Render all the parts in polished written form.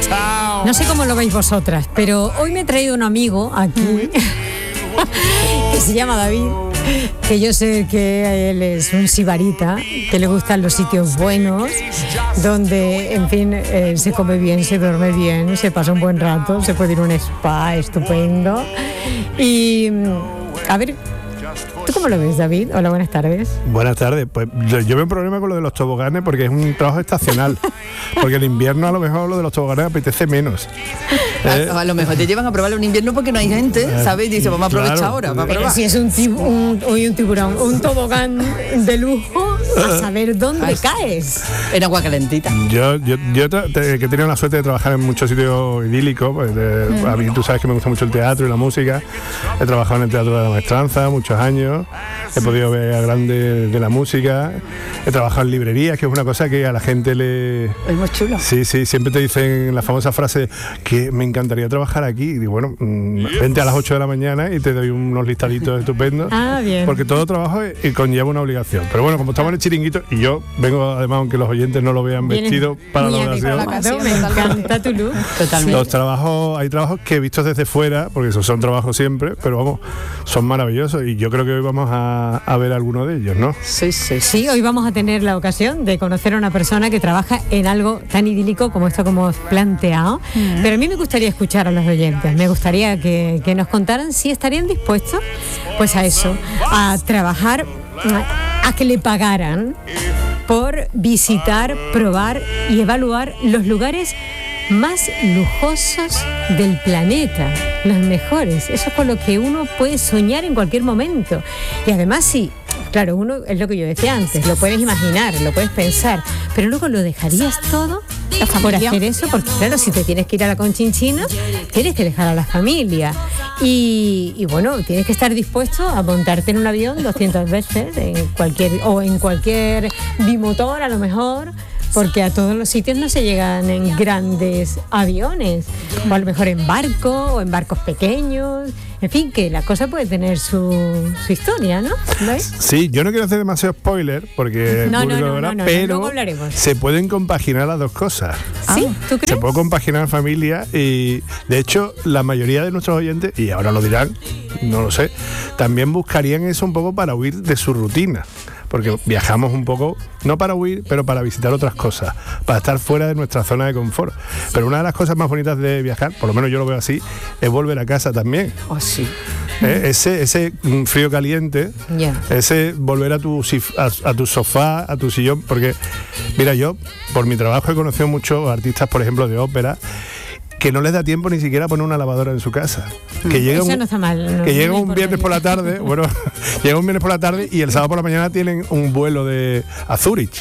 No sé cómo lo veis vosotras, pero hoy me he traído un amigo aquí que se llama David, que yo sé que él es un sibarita, que le gustan los sitios buenos, donde, en fin, se come bien, se duerme bien, se pasa un buen rato, se puede ir a un spa estupendo. Y, a ver, ¿tú cómo lo ves, David? Hola, buenas tardes. Buenas tardes. Pues yo veo un problema con lo de los toboganes porque es un trabajo estacional. Porque en invierno a lo mejor lo de los toboganes apetece menos. A lo mejor te llevan a probarlo en invierno porque no hay gente, ¿sabes? Y dice, vamos a aprovechar ahora para probar. Si es un tiburón, un tobogán de lujo, a saber dónde caes. En agua calentita. Yo que he tenido la suerte de trabajar en muchos sitios idílicos, pues a mí tú sabes que me gusta mucho el teatro y la música. He trabajado en el Teatro de la Maestranza muchos años, he podido ver a grandes de la música, he trabajado en librerías, que es una cosa que a la gente le... Es muy chulo. Sí, siempre te dicen la famosa frase que me encantaría trabajar aquí. Y digo, bueno, vente a las 8 de la mañana y te doy unos listaditos estupendos. Bien. Porque todo trabajo conlleva una obligación. Pero bueno, como estamos en el chiringuito, y yo vengo, además, aunque los oyentes no lo vean vestido para la ocasión. Me encanta tu look. Totalmente. Los trabajos, hay trabajos que vistos desde fuera, porque esos son trabajos siempre, pero vamos, son maravillosos. Y yo creo que hoy vamos a ver alguno de ellos, ¿no? Sí, hoy vamos a tener la ocasión de conocer a una persona que trabaja en algo tan idílico como esto que hemos planteado. Pero a mí me gustaría escuchar a los oyentes, me gustaría que nos contaran si estarían dispuestos pues a eso, a trabajar, a que le pagaran por visitar, probar y evaluar los lugares más lujosos del planeta, los mejores. Eso es con lo que uno puede soñar en cualquier momento. Y además sí, claro, uno, es lo que yo decía antes, lo puedes imaginar, lo puedes pensar, pero luego lo dejarías todo por hacer eso, porque claro, si te tienes que ir a la Conchinchina, tienes que dejar a la familia. Y bueno, tienes que estar dispuesto a montarte en un avión 200 veces, en cualquier bimotor a lo mejor, porque a todos los sitios no se llegan en grandes aviones, o a lo mejor en barco, o en barcos pequeños. En fin, que la cosa puede tener su historia, ¿no? Sí, yo no quiero hacer demasiado spoiler, porque pero se pueden compaginar las dos cosas. ¿Sí? ¿Tú crees? Se puede compaginar familia y, de hecho, la mayoría de nuestros oyentes, y ahora lo dirán, no lo sé, también buscarían eso un poco para huir de su rutina. Porque viajamos un poco, no para huir, pero para visitar otras cosas, para estar fuera de nuestra zona de confort. Pero una de las cosas más bonitas de viajar, por lo menos yo lo veo así, es volver a casa también. Oh, sí. Ese frío caliente, ese volver a tu sofá, a tu sillón, porque, mira, yo, por mi trabajo he conocido muchos artistas, por ejemplo, de ópera, que no les da tiempo ni siquiera a poner una lavadora en su casa. Que llega eso no está mal. Que llega un viernes por la tarde, llega un viernes por la tarde y el sábado por la mañana tienen un vuelo a Zúrich.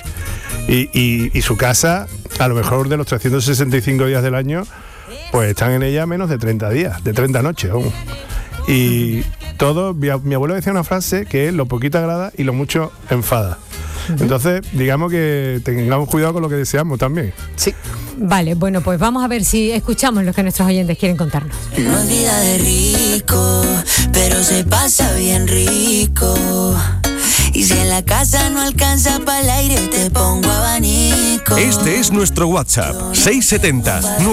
Y su casa, a lo mejor de los 365 días del año, pues están en ella menos de 30 días, de 30 noches aún. Y todo, mi abuelo decía una frase que es: lo poquito agrada y lo mucho enfada. Entonces, digamos que tengamos cuidado con lo que deseamos también. Sí. Vale, bueno, pues vamos a ver si escuchamos lo que nuestros oyentes quieren contarnos. No es vida de rico, pero se pasa bien rico. Y si en la casa no alcanza para el aire, te pongo abanico. Este es nuestro WhatsApp, 670